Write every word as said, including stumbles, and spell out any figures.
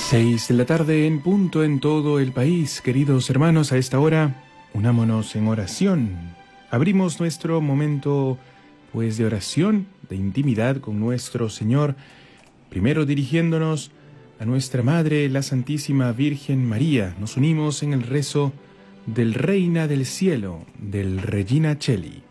Seis de la tarde en punto en todo el país. Queridos hermanos, a esta hora, unámonos en oración. Abrimos nuestro momento, pues, de oración, de intimidad con nuestro Señor, primero dirigiéndonos a nuestra Madre, la Santísima Virgen María. Nos unimos en el rezo del Reina del Cielo, del Regina Coeli.